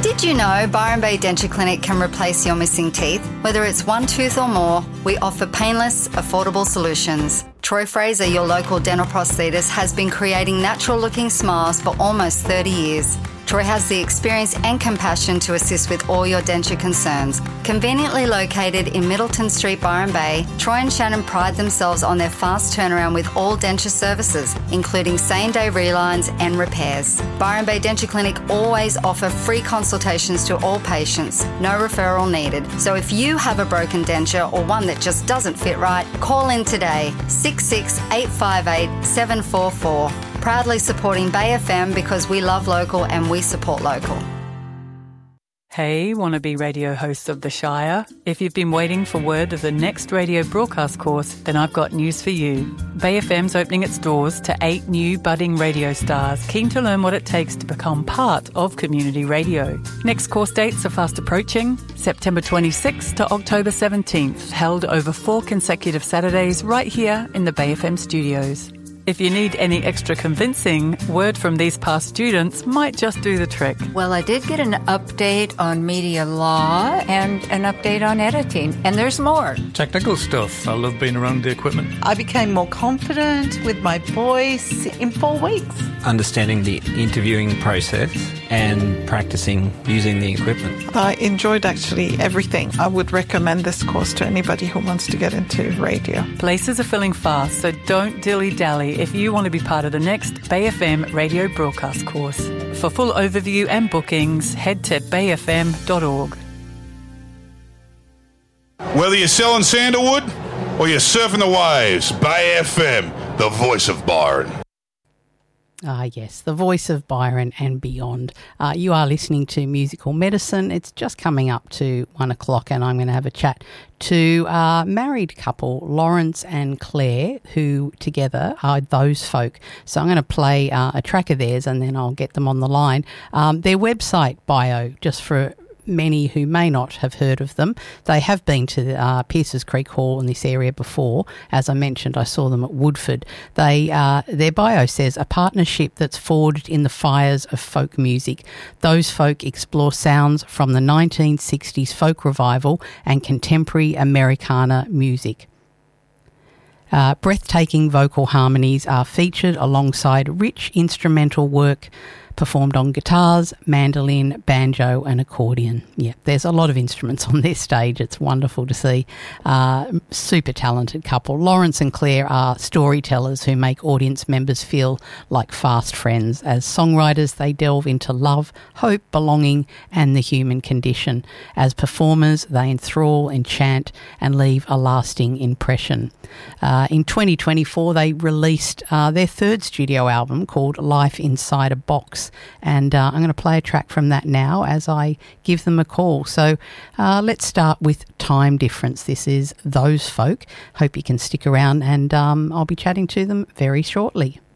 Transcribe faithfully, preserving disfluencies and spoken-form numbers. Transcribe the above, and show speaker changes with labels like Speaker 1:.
Speaker 1: Did you know Byron Bay Denture Clinic can replace your missing teeth? Whether it's one tooth or more, we offer painless, affordable solutions. Troy Fraser, your local dental prosthetist, has been creating natural-looking smiles for almost thirty years. Troy has the experience and compassion to assist with all your denture concerns. Conveniently located in Middleton Street, Byron Bay, Troy and Shannon pride themselves on their fast turnaround with all denture services, including same-day relines and repairs. Byron Bay Denture Clinic always offer free consultations to all patients, no referral needed. So if you have a broken denture or one that just doesn't fit right, call in today, six six eight five eight seven four four. Proudly supporting Bay F M because we love local and we support local.
Speaker 2: Hey, wannabe radio hosts of the Shire. If you've been waiting for word of the next radio broadcast course, then I've got news for you. Bay F M's opening its doors to eight new budding radio stars keen to learn what it takes to become part of community radio. Next course dates are fast approaching, September twenty-sixth to October seventeenth, held over four consecutive Saturdays right here in the Bay F M studios. If you need any extra convincing, word from these past students might just do the trick.
Speaker 3: Well, I did get an update on media law and an update on editing, and there's more.
Speaker 4: Technical stuff. I love being around the equipment.
Speaker 5: I became more confident with my voice in four weeks.
Speaker 6: Understanding the interviewing process and practicing using the equipment.
Speaker 5: I enjoyed actually everything. I would recommend this course to anybody who wants to get into radio.
Speaker 2: Places are filling fast, so don't dilly-dally if you want to be part of the next Bay F M radio broadcast course. For full overview and bookings, head to bay f m dot org.
Speaker 7: Whether you're selling sandalwood or you're surfing the waves, Bay F M, the voice of Byron.
Speaker 8: Ah, yes, the voice of Byron and beyond. Uh, you are listening to Musical Medicine. It's just coming up to one o'clock and I'm going to have a chat to a married couple, Lawrence and Claire, who together are Those Folk. So I'm going to play uh, a track of theirs and then I'll get them on the line. Um, their website bio, just for many who may not have heard of them. They have been to uh, Pierces Creek Hall in this area before. As I mentioned, I saw them at Woodford. They uh, their bio says, a partnership that's forged in the fires of folk music. Those Folk explore sounds from the nineteen sixties folk revival and contemporary Americana music. Uh, breathtaking vocal harmonies are featured alongside rich instrumental work performed on guitars, mandolin, banjo and accordion. Yeah, there's a lot of instruments on this stage. It's wonderful to see. Uh, super talented couple. Lawrence and Claire are storytellers who make audience members feel like fast friends. As songwriters, they delve into love, hope, belonging and the human condition. As performers, they enthrall, enchant and leave a lasting impression. Uh, in twenty twenty-four, they released uh, their third studio album called Life Inside a Box, and uh, I'm going to play a track from that now as I give them a call. So uh, let's start with Time Difference. This is Those Folk. Hope you can stick around and um, I'll be chatting to them very shortly.